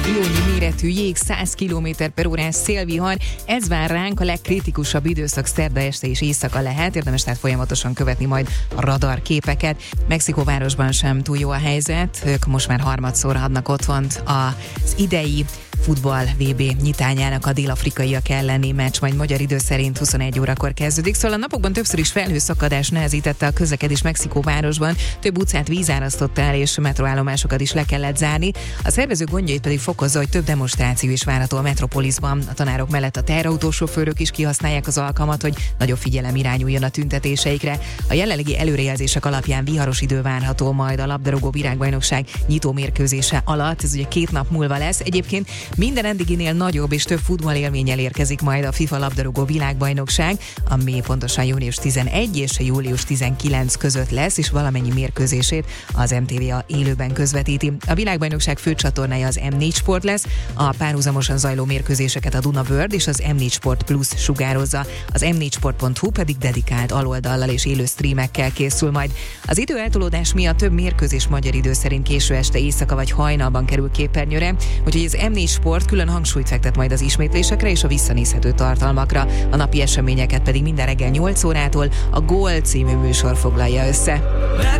kilónyi méretű jég, 100 km/órás szélvihar, ez vár ránk, a legkritikusabb időszak szerda este és éjszaka lehet, érdemes tehát folyamatosan követni majd a radarképeket. Mexikóvárosban sem túl jó a helyzet, ők most már harmadszor adnak otthont az idei futball VB nyitányának a dél-afrikaiak elleni meccs, majd magyar idő szerint 21 órakor kezdődik. Szóval a napokban többször is felhőszakadás nehezítette a közlekedést Mexikóvárosban, több utcát vízárasztott el, és metroállomásokat is le kellett zárni. A szervező gondjait pedig fokozza, hogy több demonstráció is várható a Metropolisban. A tanárok mellett a teherautósofőrök is kihasználják az alkalmat, hogy nagyobb figyelem irányuljon a tüntetéseikre. A jelenlegi előrejelzések alapján viharos idő várható majd a labdarúgó világbajnokság nyitó mérkőzése alatt. Ez ugye 2 nap múlva lesz. Egyébként minden eddiginél nagyobb és több futballélménnyel érkezik majd a FIFA labdarúgó világbajnokság, ami pontosan június 11 és július 19 között lesz, és valamennyi mérkőzését az MTV élőben közvetíti. A világbajnokság főcsatornája az M4 Sport lesz, a párhuzamosan zajló mérkőzéseket a Duna World és az M4 Sport Plus sugározza, az m4sport.hu pedig dedikált aloldallal és élő streamekkel készül majd. Az időeltolódás miatt több mérkőzés magyar idő szerint késő este, éjszaka vagy hajnalban kerül képernyőre, úgyhogy az M4 Sport külön hangsúlyt fektet majd az ismétlésekre és a visszanézhető tartalmakra. A napi eseményeket pedig minden reggel 8 órától a Gól című műsor foglalja össze.